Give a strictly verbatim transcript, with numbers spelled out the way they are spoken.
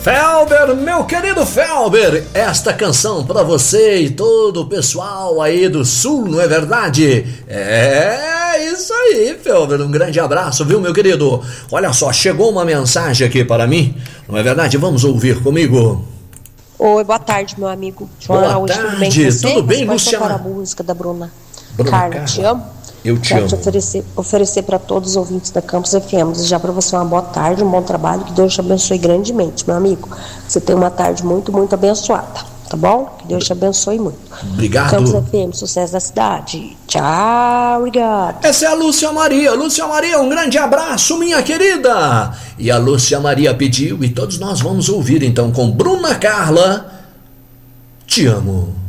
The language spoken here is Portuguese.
Felber, meu querido Felber, esta canção para você e todo o pessoal aí do Sul, não é verdade? É isso aí, Felber, um grande abraço, viu, meu querido? Olha só, chegou uma mensagem aqui para mim, não é verdade? Vamos ouvir comigo. Oi, boa tarde, meu amigo João Boa Araújo, tarde, tudo bem com você? tudo bem, Você Luciana? vai tocar a música da Bruna, Bruna Carla, Carla. te amo. Eu te Quero amo. te oferecer, oferecer para todos os ouvintes da Campus F M, desejar para você uma boa tarde, um bom trabalho, que Deus te abençoe grandemente, meu amigo. Você tem uma tarde muito, muito abençoada, tá bom? Que Deus te abençoe muito. Obrigado. Campus F M, sucesso da cidade. Tchau, obrigado. Essa é a Lúcia Maria. Lúcia Maria, um grande abraço, minha querida. E a Lúcia Maria pediu, e todos nós vamos ouvir então com Bruna Carla, Te Amo.